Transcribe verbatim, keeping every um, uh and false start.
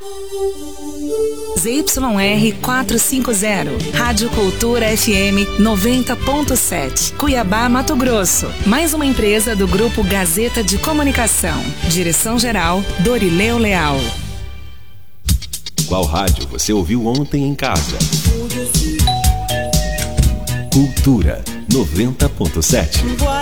Z Y R quatrocentos e cinquenta, Rádio Cultura F M noventa ponto sete, Cuiabá, Mato Grosso. Mais uma empresa do Grupo Gazeta de Comunicação. Direção-geral, Dorileu Leal. Qual rádio você ouviu ontem em casa? Cultura noventa ponto sete.